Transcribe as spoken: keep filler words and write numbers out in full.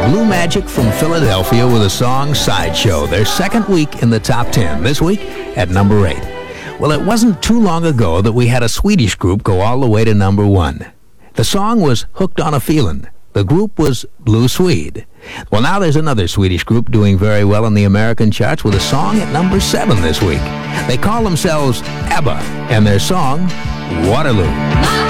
Blue Magic from Philadelphia with a song Sideshow, their second week in the top ten, this week at number eight. Well, it wasn't too long ago that we had a Swedish group go all the way to number one. The song was Hooked on a Feelin'. The group was Blue Swede. Well, now there's another Swedish group doing very well in the American charts with a song at number seven this week. They call themselves ABBA, and their song, Waterloo.